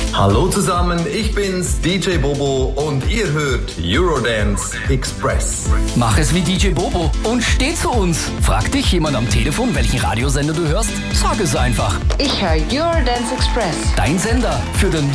Hallo zusammen, ich bin's, DJ Bobo und ihr hört Eurodance Express. Mach es wie DJ Bobo und steh zu uns. Fragt dich jemand am Telefon, welchen Radiosender du hörst? Sag es einfach. Ich höre Eurodance Express. Dein Sender für den